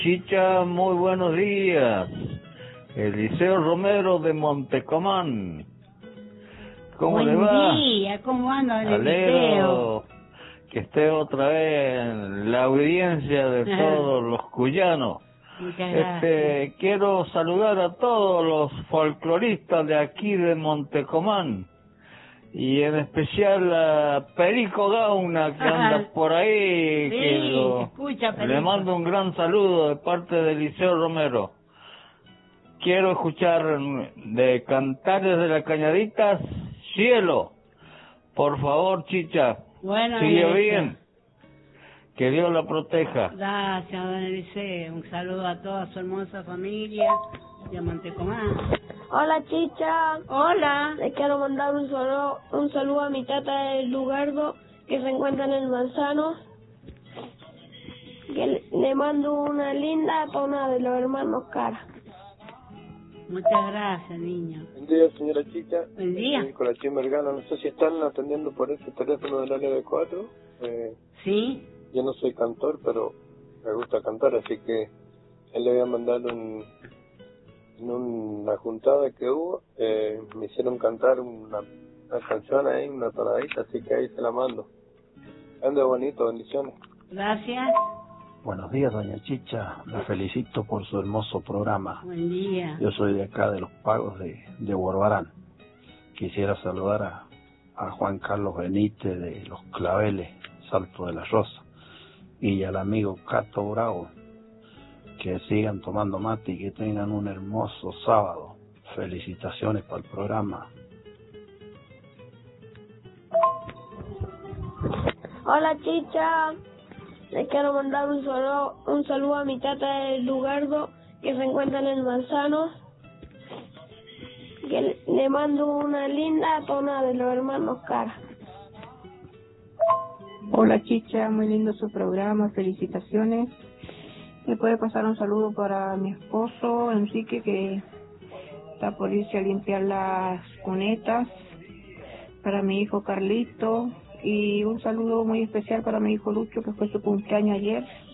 Chicha, muy buenos días. Eliseo Romero de Montecomán. ¿Cómo le va? Buen día, ¿cómo anda, Eliseo? Alegro que esté otra vez en la audiencia de todos los cuyanos. Muchas gracias. Quiero saludar a todos los folcloristas de aquí de Montecomán y en especial a Perico Gauna que anda por ahí, Sí, que escucha, Perico. le mando un gran saludo de parte de Eliseo Romero. Quiero escuchar de Cantares de la Cañadita, Cielo. Por favor, Chicha, Bueno, sigue Eliseo. bien. Que Dios la proteja. Gracias, don Eliseo. Un saludo a toda su hermosa familia de Montecomán. Hola, Chicha. Hola. Le quiero mandar un saludo a mi tata del Lugardo que se encuentra en el Manzano. Que le mando una linda tona de los hermanos Cara. Muchas gracias, niño. Buen día, señora Chicha. Buen día. Con la Chim Vergara, no sé si están atendiendo por este teléfono del área de 4. ¿Sí? Yo no soy cantor, pero me gusta cantar, así que él le voy a mandar en una juntada que hubo, me hicieron cantar una canción ahí, una tonadita, así que ahí se la mando. Ande bonito, bendiciones. Gracias. Buenos días, doña Chicha. La felicito por su hermoso programa. Buen día. Yo soy de acá, de Los Pagos de Borbarán. Quisiera saludar a Juan Carlos Benítez de Los Claveles, Salto de la Rosa, y al amigo Cato Bravo. Que sigan tomando mate y que tengan un hermoso sábado. Felicitaciones para el programa. Hola, Chicha. Le quiero mandar un saludo a mi tata del Lugardo que se encuentra en el Manzano. Que le mando una linda tona de los hermanos Cara. Hola, Chicha, muy lindo su programa, felicitaciones. ¿Me puede pasar un saludo para mi esposo, Enrique, que está por irse a limpiar las cunetas? Para mi hijo Carlito, y un saludo muy especial para mi hijo Lucho, que fue su cumpleaños ayer.